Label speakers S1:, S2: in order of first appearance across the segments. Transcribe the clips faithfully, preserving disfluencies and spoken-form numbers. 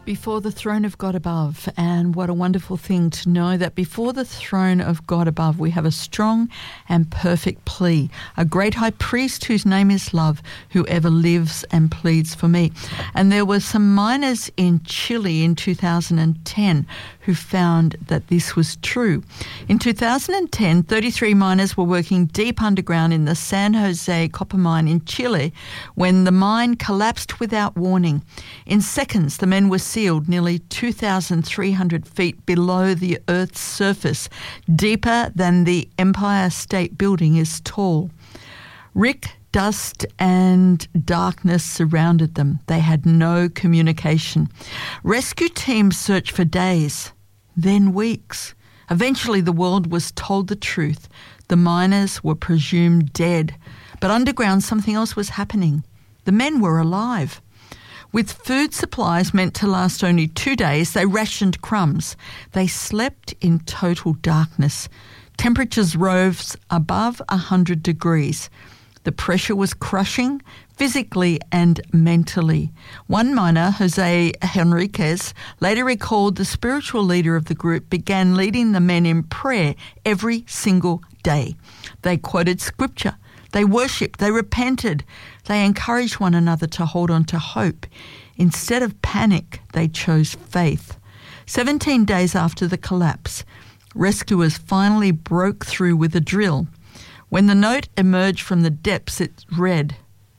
S1: Before the throne of God above, and what a wonderful thing to know that before the throne of God above we have a strong and perfect plea, a great high priest whose name is love, who ever lives and pleads for me. And there were some miners in Chile in two thousand ten who found that this was true. In two thousand ten, thirty-three miners were working deep underground in the San Jose copper mine in Chile when the mine collapsed without warning. In seconds, the men were sealed nearly two thousand three hundred feet below the Earth's surface, deeper than the Empire State Building is tall. Rick, dust and darkness surrounded them. They had no communication. Rescue teams searched for days, then weeks. Eventually the world was told the truth. The miners were presumed dead, but underground something else was happening. The men were alive. With food supplies meant to last only two days, they rationed crumbs. They slept in total darkness. Temperatures rose above one hundred degrees. The pressure was crushing, physically and mentally. One miner, Jose Henriquez, later recalled the spiritual leader of the group began leading the men in prayer every single day. They quoted scripture. They worshipped, they repented, they encouraged one another to hold on to hope. Instead of panic, they chose faith. Seventeen days after the collapse, rescuers finally broke through with a drill. When the note emerged from the depths, it read,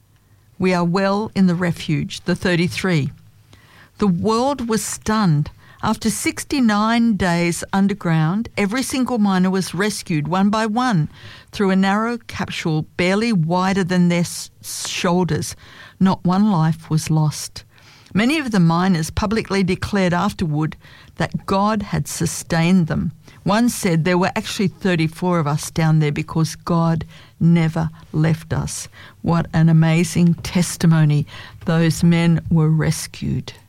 S1: "We are well in the refuge, the thirty-three. The world was stunned. After sixty-nine days underground, every single miner was rescued one by one through a narrow capsule barely wider than their s- shoulders. Not one life was lost. Many of the miners publicly declared afterward that God had sustained them. One said there were actually thirty-four of us down there because God never left us." What an amazing testimony. Those men were rescued.